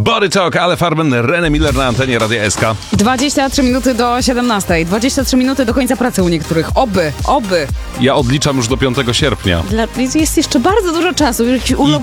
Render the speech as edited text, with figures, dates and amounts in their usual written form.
Body Talk, Ale Farben, René Miller na antenie Radia SK. 23 minuty do 17. 23 minuty do końca pracy u niektórych. Oby. Ja odliczam już do 5 sierpnia. Jest jeszcze bardzo dużo czasu. Jakiś urlop